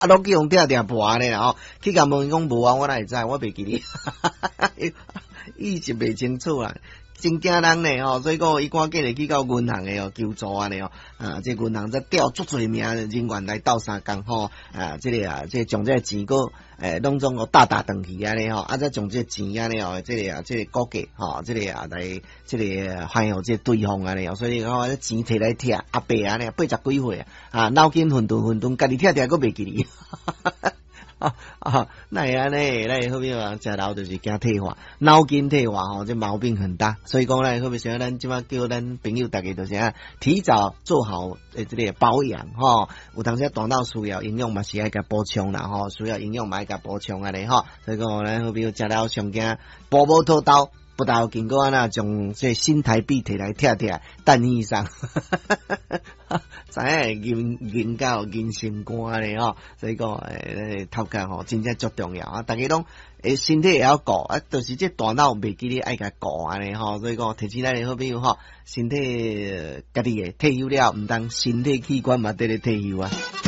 拢去用嗲嗲跋咧啦吼，去甲问讲无啊，我哪会知？我袂记哩，意识袂清楚啦。真惊人呢吼，所以讲伊赶紧来去到银行诶哦求助安尼哦，这银行则调足侪名人员来斗相共吼，这个这将这个钱个拢总个大转去安尼吼，再将这个钱安尼哦，这个估价吼，这个来这个还有这对方安尼哦，所以讲钱摕来摕阿伯安尼80几岁脑筋混沌，家己摕佗佗袂记哩。那会安尼，那好比话食老就是惊退化，脑筋退化吼，这毛病很大。所以讲咧，好比像咱即马叫咱朋友大家就是提早做好这个保养吼，有当时大脑需要营养嘛是爱甲补充啦吼，需要营養嘛爱甲補充安尼吼。所以講咧，好比食了上驚步步拖刀，不但經過安那將這新台幣摕來貼等醫生。知影銀到銀心肝咧吼，所以講頭殼吼真正足重要啊！大家攏身體也要顧啊，就是這大腦袂記咧愛甲顧安尼吼，所以講提醒咱好朋友吼，身體家己嘅退休了，毋當身體器官嘛得咧退休啊。